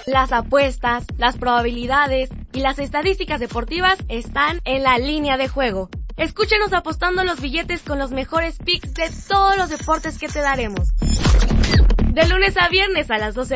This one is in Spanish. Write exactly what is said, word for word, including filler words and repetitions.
Las apuestas, las probabilidades y las estadísticas deportivas están en La Línea de Juego. Escúchenos apostando los billetes con los mejores picks de todos los deportes que te daremos. De lunes a viernes a las doce